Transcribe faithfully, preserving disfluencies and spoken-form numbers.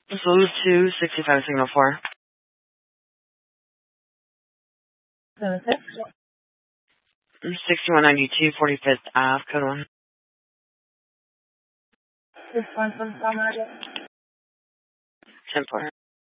Salute to sixty-five Signal four. Seven six. sixty-one ninety-two, forty-fifth Ave, code one. This one from Palmer. ten four.